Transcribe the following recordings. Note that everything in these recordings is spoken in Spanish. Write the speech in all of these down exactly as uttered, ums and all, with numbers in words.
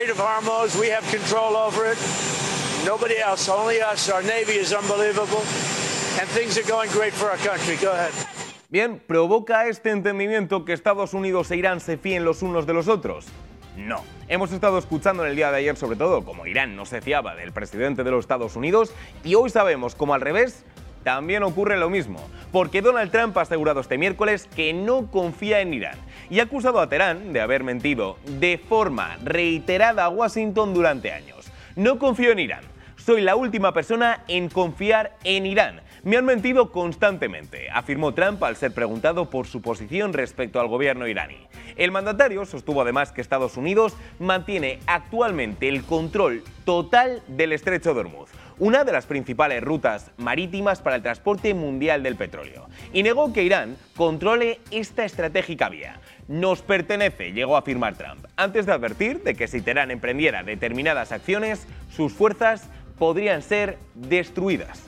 Of Hormuz, we have control over it. Nobody else, only us. Our Navy is unbelievable, and things are going great for our country. Go ahead. Bien, ¿provoca este entendimiento que Estados Unidos e Irán se fíen los unos de los otros? No. Hemos estado escuchando en el día de ayer, sobre todo, cómo Irán no se fiaba del presidente de los Estados Unidos, y hoy sabemos cómo al revés también ocurre lo mismo, porque Donald Trump ha asegurado este miércoles que no confía en Irán y ha acusado a Teherán de haber mentido de forma reiterada a Washington durante años. No confío en Irán. Soy la última persona en confiar en Irán. Me han mentido constantemente, afirmó Trump al ser preguntado por su posición respecto al gobierno iraní. El mandatario sostuvo además que Estados Unidos mantiene actualmente el control total del estrecho de Hormuz, una de las principales rutas marítimas para el transporte mundial del petróleo, y negó que Irán controle esta estratégica vía. Nos pertenece, llegó a afirmar Trump, antes de advertir de que si Teherán emprendiera determinadas acciones, sus fuerzas podrían ser destruidas.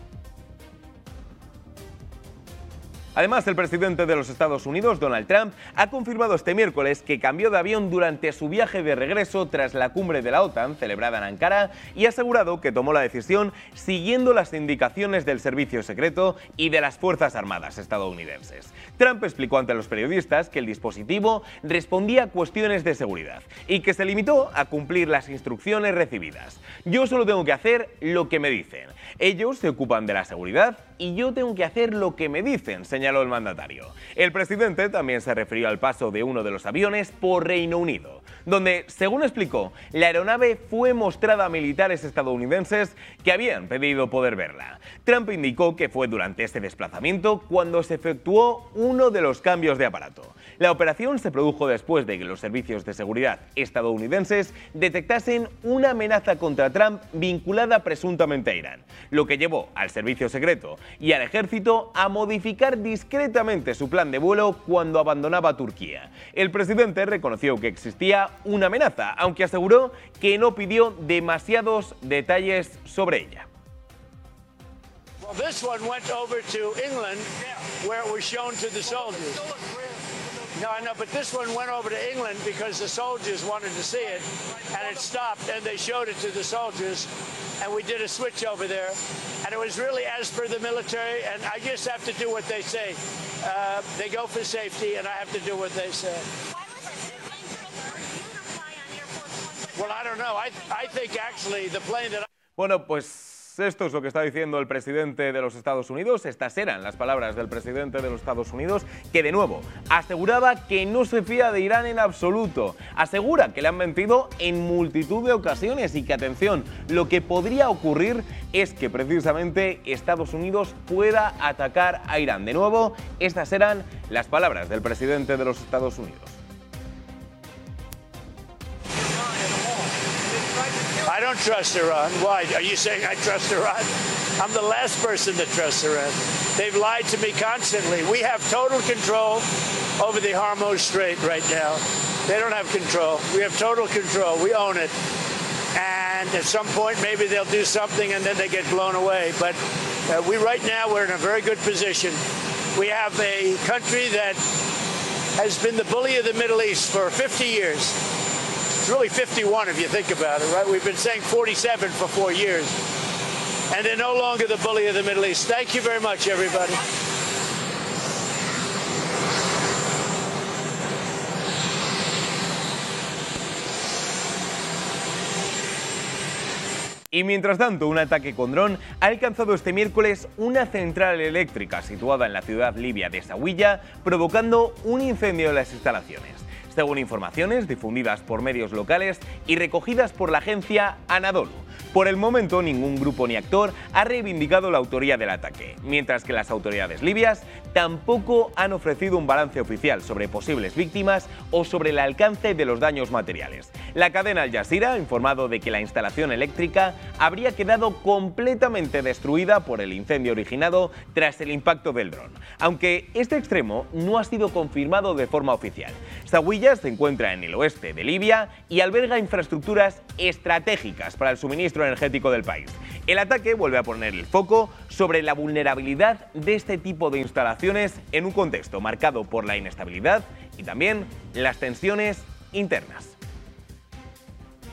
Además, el presidente de los Estados Unidos, Donald Trump, ha confirmado este miércoles que cambió de avión durante su viaje de regreso tras la cumbre de la OTAN celebrada en Ankara y ha asegurado que tomó la decisión siguiendo las indicaciones del servicio secreto y de las Fuerzas Armadas estadounidenses. Trump explicó ante los periodistas que el dispositivo respondía a cuestiones de seguridad y que se limitó a cumplir las instrucciones recibidas. Yo solo tengo que hacer lo que me dicen. Ellos se ocupan de la seguridad y yo tengo que hacer lo que me dicen, señaló el mandatario. El presidente también se refirió al paso de uno de los aviones por Reino Unido, donde, según explicó, la aeronave fue mostrada a militares estadounidenses que habían pedido poder verla. Trump indicó que fue durante este desplazamiento cuando se efectuó uno de los cambios de aparato. La operación se produjo después de que los servicios de seguridad estadounidenses detectasen una amenaza contra Trump vinculada presuntamente a Irán, lo que llevó al servicio secreto y al ejército a modificar discretamente su plan de vuelo cuando abandonaba Turquía. El presidente reconoció que existía una amenaza, aunque aseguró que no pidió demasiados detalles sobre ella. Well, this one went over to England, where it was shown to the soldiers. No, I know, but this one went over to England because the soldiers wanted to see it, and it stopped, and they showed it to the soldiers, and we did a switch over there, and it was really as per the military, and I just have to do what they say. Uh, they go for safety, and I have to do what they say. Why was it too dangerous for you to fly on Air Force One? Well, I don't know. I, I think actually the plane that I... Bueno, pues esto es lo que está diciendo el presidente de los Estados Unidos. Estas eran las palabras del presidente de los Estados Unidos, que de nuevo aseguraba que no se fía de Irán en absoluto. Asegura que le han mentido en multitud de ocasiones y que, atención, lo que podría ocurrir es que precisamente Estados Unidos pueda atacar a Irán. De nuevo, estas eran las palabras del presidente de los Estados Unidos. I don't trust Iran. Why? Are you saying I trust Iran? I'm the last person to trust Iran. They've lied to me constantly. We have total control over the Hormuz Strait right now. They don't have control. We have total control. We own it. And at some point, maybe they'll do something and then they get blown away. But uh, we right now, we're in a very good position. We have a country that has been the bully of the Middle East for fifty years. It's really fifty-one if you think about it, right? We've been saying forty-seven for four years. And they're no longer the bully of the Middle East. Thank you very much, everybody. Y mientras tanto, un ataque con dron ha alcanzado este miércoles una central eléctrica situada en la ciudad libia de Zawiya, provocando un incendio en las instalaciones. Según informaciones difundidas por medios locales y recogidas por la agencia Anadolu, por el momento ningún grupo ni actor ha reivindicado la autoría del ataque, mientras que las autoridades libias tampoco han ofrecido un balance oficial sobre posibles víctimas o sobre el alcance de los daños materiales. La cadena Al Jazeera ha informado de que la instalación eléctrica habría quedado completamente destruida por el incendio originado tras el impacto del dron, aunque este extremo no ha sido confirmado de forma oficial. Zawiya se encuentra en el oeste de Libia y alberga infraestructuras estratégicas para el suministro energético del país. El ataque vuelve a poner el foco sobre la vulnerabilidad de este tipo de instalaciones en un contexto marcado por la inestabilidad y también las tensiones internas.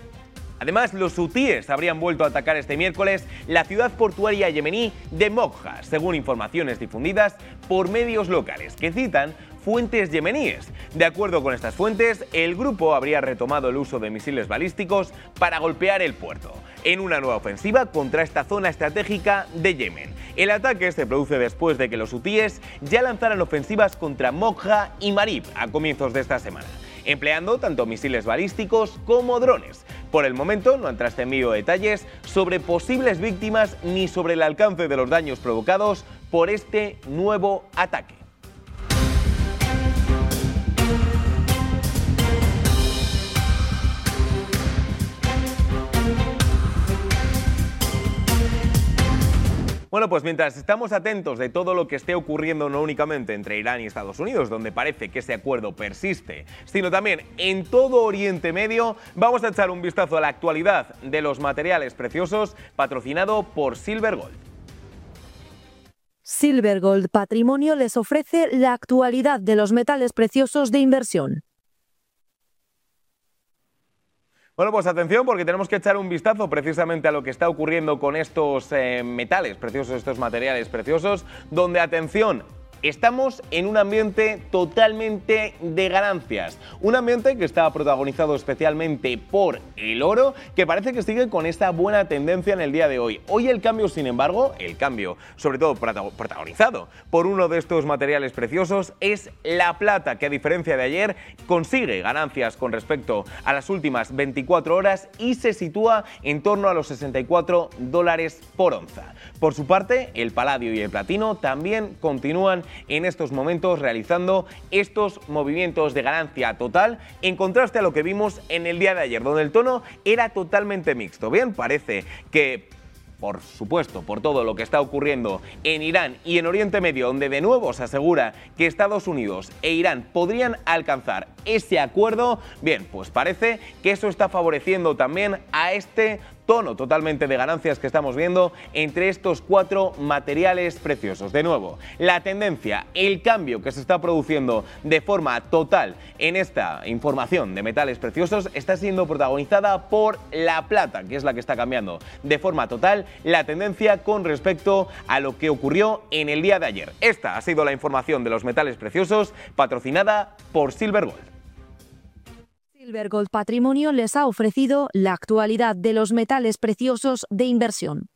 Además, los hutíes habrían vuelto a atacar este miércoles la ciudad portuaria yemení de Mokha, según informaciones difundidas por medios locales que citan fuentes yemeníes. De acuerdo con estas fuentes, el grupo habría retomado el uso de misiles balísticos para golpear el puerto, en una nueva ofensiva contra esta zona estratégica de Yemen. El ataque se produce después de que los hutíes ya lanzaran ofensivas contra Mokha y Marib a comienzos de esta semana, empleando tanto misiles balísticos como drones. Por el momento no han trascendido detalles sobre posibles víctimas ni sobre el alcance de los daños provocados por este nuevo ataque. Bueno, pues mientras estamos atentos de todo lo que esté ocurriendo no únicamente entre Irán y Estados Unidos, donde parece que ese acuerdo persiste, sino también en todo Oriente Medio, vamos a echar un vistazo a la actualidad de los materiales preciosos, patrocinado por Silver Gold. Silver Gold Patrimonio les ofrece la actualidad de los metales preciosos de inversión. Bueno, pues atención, porque tenemos que echar un vistazo precisamente a lo que está ocurriendo con estos eh, metales preciosos, estos materiales preciosos, donde, atención, estamos en un ambiente totalmente de ganancias. Un ambiente que está protagonizado especialmente por el oro, que parece que sigue con esta buena tendencia en el día de hoy. Hoy el cambio, sin embargo, el cambio sobre todo protagonizado por uno de estos materiales preciosos, es la plata, que a diferencia de ayer consigue ganancias con respecto a las últimas veinticuatro horas y se sitúa en torno a los sesenta y cuatro dólares por onza. Por su parte, el paladio y el platino también continúan en estos momentos realizando estos movimientos de ganancia total, en contraste a lo que vimos en el día de ayer, donde el tono era totalmente mixto. Bien, parece que, por supuesto, por todo lo que está ocurriendo en Irán y en Oriente Medio, donde de nuevo se asegura que Estados Unidos e Irán podrían alcanzar ese acuerdo, bien, pues parece que eso está favoreciendo también a este tono totalmente de ganancias que estamos viendo entre estos cuatro materiales preciosos. De nuevo, la tendencia, el cambio que se está produciendo de forma total en esta información de metales preciosos está siendo protagonizada por la plata, que es la que está cambiando de forma total la tendencia con respecto a lo que ocurrió en el día de ayer. Esta ha sido la información de los metales preciosos, patrocinada por Silver Gold. Silver Gold Patrimonio les ha ofrecido la actualidad de los metales preciosos de inversión.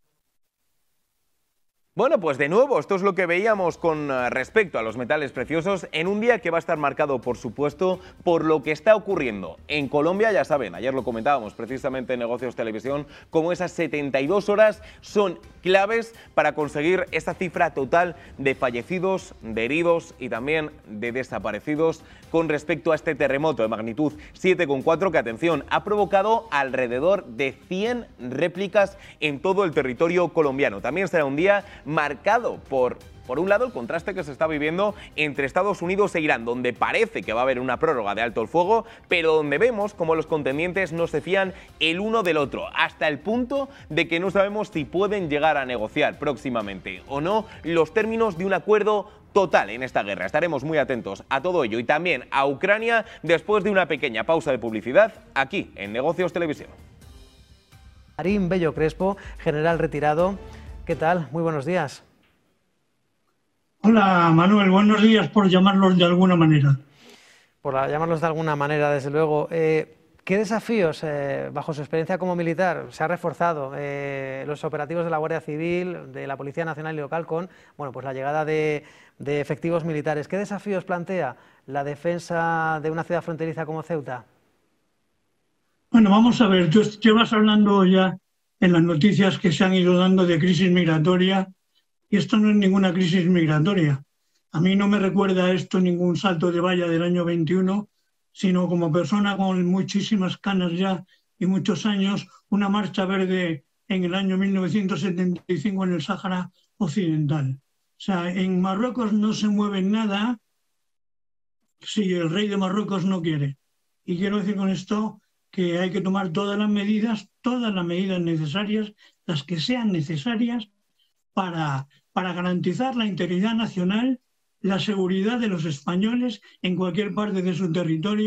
Bueno, pues de nuevo, esto es lo que veíamos con respecto a los metales preciosos en un día que va a estar marcado, por supuesto, por lo que está ocurriendo en Colombia. Ya saben, ayer lo comentábamos precisamente en Negocios Televisión, como esas setenta y dos horas son claves para conseguir esa cifra total de fallecidos, de heridos y también de desaparecidos con respecto a este terremoto de magnitud siete coma cuatro que, atención, ha provocado alrededor de cien réplicas en todo el territorio colombiano. También será un día marcado por, por un lado, el contraste que se está viviendo entre Estados Unidos e Irán, donde parece que va a haber una prórroga de alto el fuego, pero donde vemos cómo los contendientes no se fían el uno del otro, hasta el punto de que no sabemos si pueden llegar a negociar próximamente o no los términos de un acuerdo total en esta guerra. Estaremos muy atentos a todo ello y también a Ucrania después de una pequeña pausa de publicidad aquí en Negocios Televisión. Marín Bello Crespo, general retirado. ¿Qué tal? Muy buenos días. Hola Manuel, buenos días, por llamarlos de alguna manera. Por llamarlos de alguna manera, desde luego. Eh, ¿Qué desafíos, eh, bajo su experiencia como militar, se ha reforzado eh, los operativos de la Guardia Civil, de la Policía Nacional y Local con bueno, pues la llegada de, de efectivos militares? ¿Qué desafíos plantea la defensa de una ciudad fronteriza como Ceuta? Bueno, vamos a ver, tú llevas hablando ya en las noticias que se han ido dando de crisis migratoria, y esto no es ninguna crisis migratoria. A mí no me recuerda esto ningún salto de valla del año veintiuno, sino como persona con muchísimas canas ya y muchos años, una marcha verde en el año mil novecientos setenta y cinco en el Sáhara Occidental. O sea, en Marruecos no se mueve nada si el rey de Marruecos no quiere. Y quiero decir con esto que hay que tomar todas las medidas, todas las medidas necesarias, las que sean necesarias para, para garantizar la integridad nacional, la seguridad de los españoles en cualquier parte de su territorio.